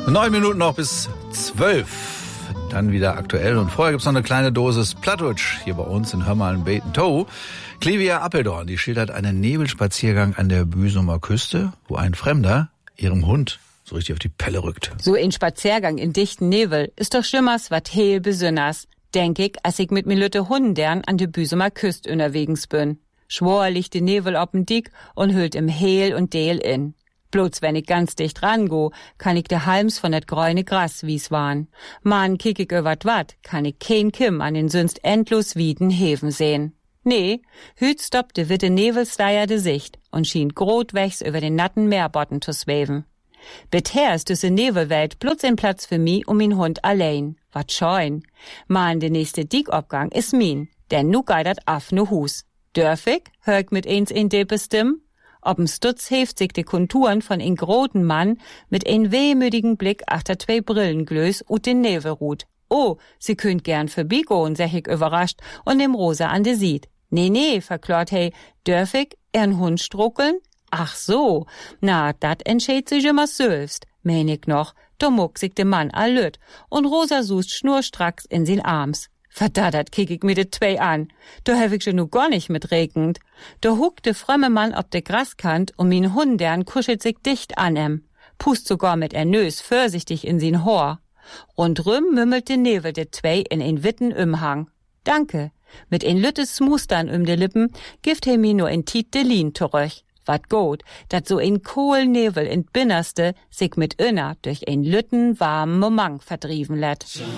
9 Minuten noch bis 12. Dann wieder aktuell. Und vorher gibt's noch eine kleine Dosis Plattdeutsch hier bei uns in Hörmalen-Beten-Tow. Clivia Appeldorn, die schildert einen Nebelspaziergang an der Büsumer Küste, wo ein Fremder ihrem Hund so richtig auf die Pelle rückt. So ein Spaziergang in dichten Nebel ist doch schimmers wat heel besünners, denk ich, als ich mit mir Lütte Hundern an der Büsumer Küste unterwegs bin. Schwor liegt die Nebel op'n Dick und hüllt im Heel und Deel in. Bloß wenn ich ganz dicht rango, kann ich de Halms von dat grüne Gras wie's waren. Man kick ich über wat, kann ich kein Kim an den sonst endlos wieden Häfen sehen. Nee, hüt stoppt de witte Nebelsteier de Sicht und schien grotwächs über den natten Meerbotten zu sweven. Bisher ist düsse Nebelwelt bloß ein Platz für mi und min Hund allein. Wat scheun. Man, de nächste Dickobgang is min, denn nu geidat af nu Hus. Dörf ich, hör ich mit eins in de Bestimm? Ob'n Stutz heft sich die Konturen von ein groten Mann mit ein wehmütigen Blick achter zwei Brillenglös ut den Nebelrut. Oh, sie könnt gern vorbeigehen, sech ich überrascht und dem Rosa an de sieht. Nee, verklort hey, dörf ich ern Hund struckeln? Ach so, na, dat entscheid sich immer selbst, mein ich noch, da muck sich de Mann allüt und Rosa sucht schnurstracks in sin Arms. Verdaddert kick ich mir de zwei an. Da hab ich schon nu gar nicht mit regend. Da huckt de frömme Mann ob de Graskant und min Hundern kuschelt sich dicht an em. Pust sogar mit Nös vorsichtig in sin Hor. Rundrum mümmelt de Nebel de zwei in ein witten Umhang. Danke. Mit ein lüttes Smustern de Lippen gift he mi nur in Tiet de Lien zurück. Wat gut, dat so ein Kohlnebel in Binnerste sich mit Inner durch ein lütten warmen Moment verdrieven lätt.